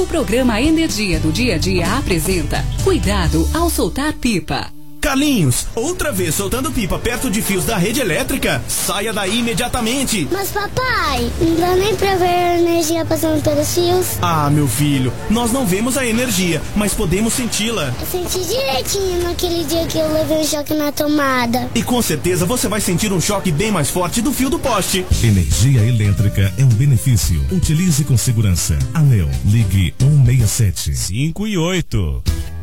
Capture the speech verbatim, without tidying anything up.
O programa Energia do Dia a Dia apresenta Cuidado ao soltar pipa. Carlinhos, outra vez soltando pipa perto de fios da rede elétrica? Saia daí imediatamente! Mas papai, não dá nem pra ver a energia passando pelos fios. Ah, meu filho, nós não vemos a energia, mas podemos senti-la. Eu senti direitinho naquele dia que eu levei um choque na tomada. E com certeza você vai sentir um choque bem mais forte do fio do poste. Energia elétrica é um benefício. Utilize com segurança. ANEEL, ligue um seis sete. cinco e oito.